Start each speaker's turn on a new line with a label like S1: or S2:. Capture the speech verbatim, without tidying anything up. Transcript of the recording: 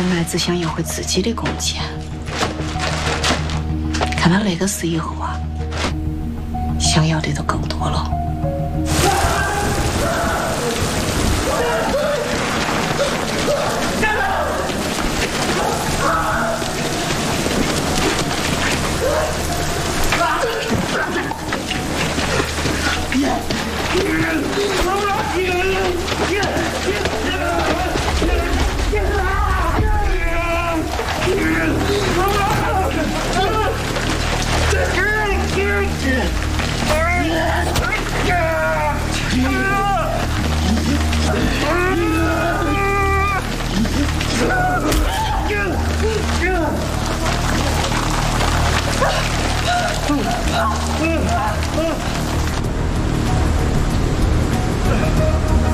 S1: 本来只想要回自己的空间，看到那个事以后啊，想要的都更多了。
S2: 嗯。